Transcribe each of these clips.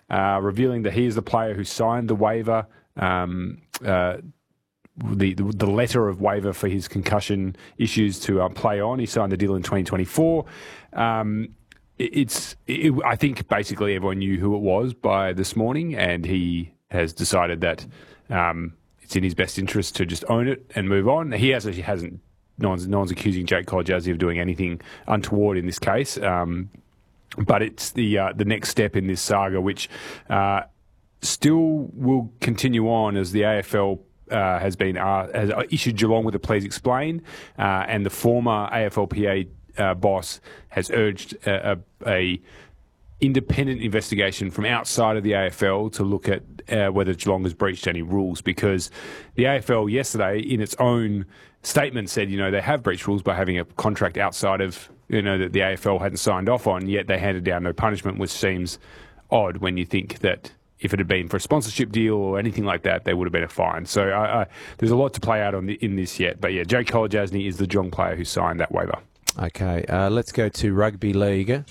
revealing that he is the player who signed the waiver, the letter of waiver for his concussion issues to play on. He signed the deal in 2024. I think basically everyone knew who it was by this morning, and he has decided that it's in his best interest to just own it and move on. He actually hasn't. No one's accusing Jake Kolodjasny of doing anything untoward in this case, but it's the next step in this saga, which still will continue on as the AFL has issued Geelong with a please explain, and the former AFLPA boss has urged a independent investigation from outside of the AFL to look at whether Geelong has breached any rules, because the AFL yesterday in its own statement said, they have breached rules by having a contract outside of, that the AFL hadn't signed off on, yet they handed down no punishment, which seems odd when you think that if it had been for a sponsorship deal or anything like that, there would have been a fine. So there's a lot to play out in this yet. But yeah, Jake Kolodjasny is the Geelong player who signed that waiver. Okay, let's go to Rugby League.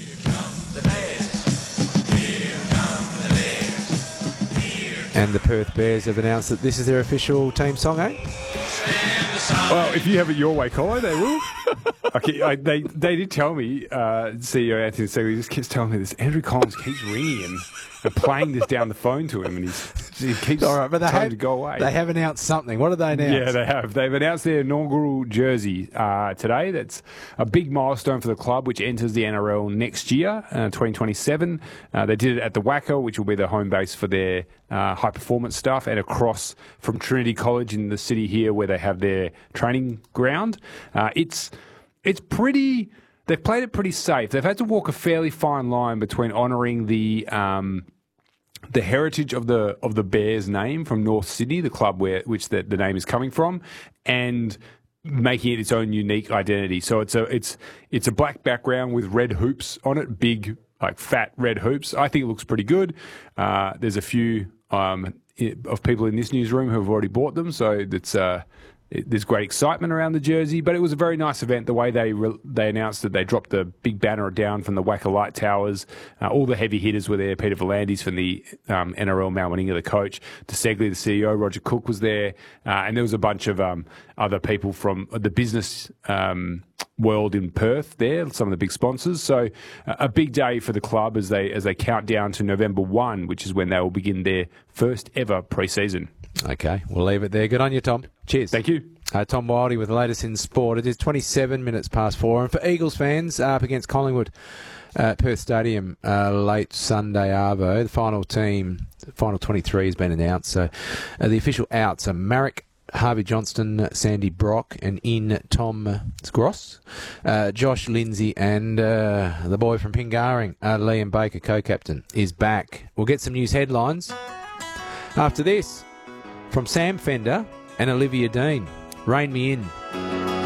And the Perth Bears have announced that this is their official team song, eh? Well, if you have it your way, Colin, they will. Okay, they did tell me, CEO Anthony Segley just keeps telling me this. Andrew Collins keeps ringing and playing this down the phone to him, and he keeps trying to go away. They have announced something. What have they announced? Yeah, they have. They've announced their inaugural jersey today. That's a big milestone for the club, which enters the NRL next year, 2027. They did it at the Wacker, which will be the home base for their high-performance stuff, and across from Trinity College in the city here where they have their training ground. It's pretty... They've played it pretty safe. They've had to walk a fairly fine line between honouring the heritage of the Bears name from North Sydney, the club which the name is coming from, and making it its own unique identity. So it's a black background with red hoops on it, big fat red hoops. I think it looks pretty good. There's a few of people in this newsroom who have already bought them, so there's great excitement around the jersey, but it was a very nice event. The way they announced that they dropped the big banner down from the Wacker Light Towers. All the heavy hitters were there. Peter V'landys from the NRL, Mal Meninga, the coach, De Segley, the CEO, Roger Cook was there, and there was a bunch of other people from the business world in Perth there, some of the big sponsors. So a big day for the club as they count down to November 1, which is when they will begin their first ever pre-season. Okay, we'll leave it there. Good on you, Tom. Cheers. Thank you. Tom Wildie with the latest in sport. It is 27 minutes past 4. And for Eagles fans, up against Collingwood at Perth Stadium late Sunday arvo, the final 23 has been announced. So the official outs are Marek, Harvey Johnston, Sandy Brock, and in Tom Gross, Josh Lindsay, and the boy from Pingaring, Liam Baker, co-captain, is back. We'll get some news headlines after this from Sam Fender and Olivia Dean. Rein me in.